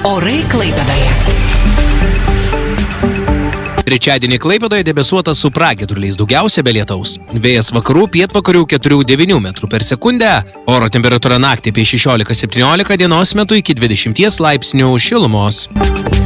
Orai Klaipėdoje. Trečiadienį Klaipėdoje debesuota su pragiedruliais, daugiausia be lietaus. Vėjas vakarų pietvakarių 4-9 metrų per sekundę. Oro temperatūra naktį apie 16-17, dienos metu iki 20 laipsnių šilumos.